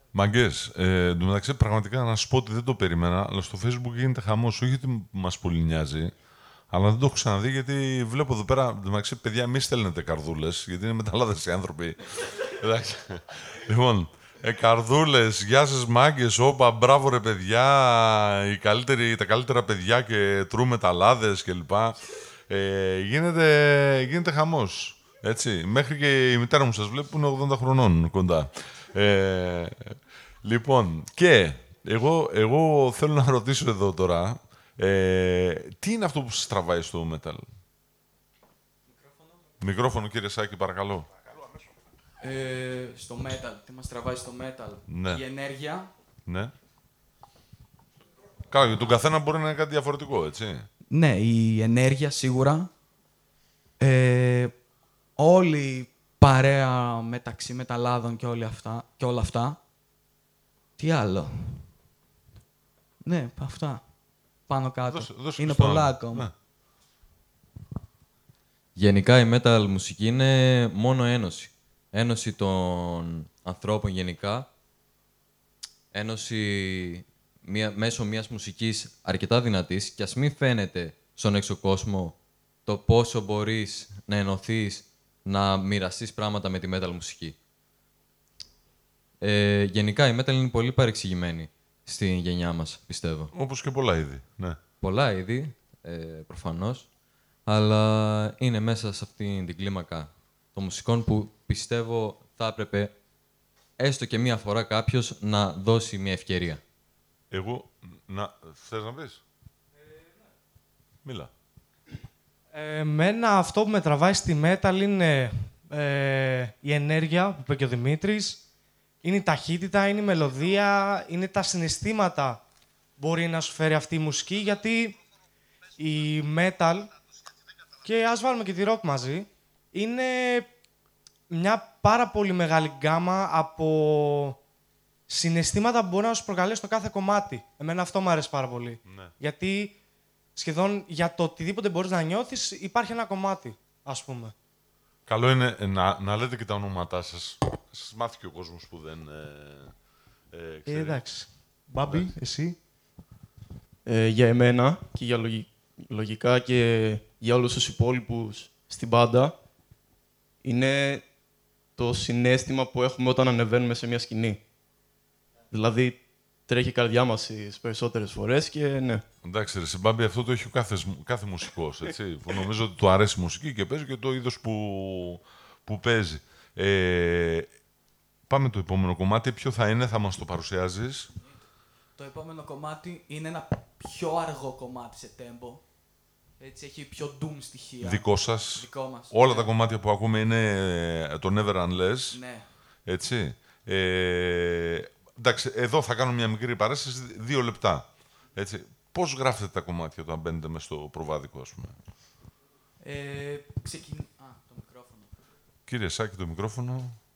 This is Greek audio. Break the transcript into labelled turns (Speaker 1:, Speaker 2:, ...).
Speaker 1: Μαγκές, εν τω μεταξύ, πραγματικά να σου πω ότι δεν το περίμενα, αλλά στο Facebook γίνεται χαμός. Όχι ότι μας πολύ νοιάζει, αλλά δεν το έχω ξαναδεί γιατί βλέπω εδώ πέρα. Εν τω μεταξύ, παιδιά, μη στέλνετε καρδούλες, γιατί είναι μεταλλάδες οι άνθρωποι. Εντάξει. Λοιπόν, καρδούλες, γεια σας μάγκες, όπα, μπράβο ρε παιδιά, τα καλύτερα παιδιά και τρούμε ταλάδες κλπ. Γίνεται χαμός. Έτσι. Μέχρι και η μητέρα μου σας βλέπει που είναι 80 χρονών κοντά. Ε, λοιπόν, και εγώ θέλω να ρωτήσω εδώ τώρα, τι είναι αυτό που σας τραβάει στο metal? Μικρόφωνο κύριε Σάκη, παρακαλώ.
Speaker 2: Στο metal, τι μας τραβάει στο metal?
Speaker 1: Ναι.
Speaker 2: Η ενέργεια.
Speaker 1: Ναι. Καλά, για τον καθένα μπορεί να είναι κάτι διαφορετικό, έτσι.
Speaker 2: Ναι, η ενέργεια σίγουρα. Όλη η παρέα μεταξύ μεταλλάδων και όλα αυτά. Τι άλλο? Ναι, αυτά. Πάνω κάτω.
Speaker 1: Δώσε
Speaker 2: Είναι
Speaker 1: και στο
Speaker 2: πολλά
Speaker 1: άλλο.
Speaker 2: ακόμα.
Speaker 1: Ναι.
Speaker 3: Γενικά η metal μουσική είναι μόνο ένωση. Ένωση των ανθρώπων γενικά. Ένωση μέσω μιας μουσικής αρκετά δυνατής και ας μην φαίνεται στον έξω κόσμο το πόσο μπορείς να ενωθείς, να μοιραστείς πράγματα με τη metal μουσική. Γενικά η metal είναι πολύ παρεξηγημένη στην γενιά μας, πιστεύω.
Speaker 1: Όπως και πολλά είδη. Ναι.
Speaker 3: Πολλά είδη, προφανώς, αλλά είναι μέσα σε αυτή την κλίμακα των μουσικών που πιστεύω θα έπρεπε έστω και μία φορά κάποιος να δώσει μια ευκαιρία.
Speaker 1: Θες να πεις? Μίλα.
Speaker 4: Εμένα αυτό που με τραβάει στη metal είναι η ενέργεια που είπε και ο Δημήτρης, είναι η ταχύτητα, είναι η μελωδία, είναι τα συναισθήματα που μπορεί να σου φέρει αυτή η μουσική, γιατί η metal, και ας βάλουμε και τη rock μαζί, είναι μια πάρα πολύ μεγάλη γκάμα από συναισθήματα που μπορεί να σου προκαλέσει το κάθε κομμάτι. Εμένα αυτό μου αρέσει πάρα πολύ.
Speaker 1: Ναι.
Speaker 4: Γιατί σχεδόν για το οτιδήποτε μπορείς να νιώθεις υπάρχει ένα κομμάτι, ας πούμε.
Speaker 1: Καλό είναι να λέτε και τα ονόματά σας. Σας μάθει και ο κόσμος που δεν ξέρει.
Speaker 5: Εντάξει. Μπάμπη, εσύ. Για εμένα και για λογικά και για όλους τους υπόλοιπους στην μπάντα, είναι το συναίσθημα που έχουμε όταν ανεβαίνουμε σε μια σκηνή. Δηλαδή, τρέχει η καρδιά μας τις περισσότερες φορές και ναι.
Speaker 1: Εντάξει, ρε Συμπάμπη, αυτό το έχει ο κάθε μουσικός, έτσι. Που νομίζω ότι του αρέσει η μουσική και παίζει και το είδος που παίζει. Πάμε το επόμενο κομμάτι. Ποιο θα είναι, θα μας το παρουσιάζεις?
Speaker 2: Το επόμενο κομμάτι είναι ένα πιο αργό κομμάτι σε tempo. Έτσι, έχει πιο doom στοιχεία.
Speaker 1: Δικό σας.
Speaker 2: Δικό μας.
Speaker 1: Όλα
Speaker 2: Ναι.
Speaker 1: τα κομμάτια που ακούμε είναι το Never Unless.
Speaker 2: Ναι.
Speaker 1: Έτσι. Εντάξει, εδώ θα κάνω μια μικρή παράσταση, 2 λεπτά. Έτσι. Πώς γράφετε τα κομμάτια όταν μπαίνετε μες στο προβάδικο, ας πούμε?
Speaker 2: Το μικρόφωνο.
Speaker 1: Κύριε Σάκη, το μικρόφωνο.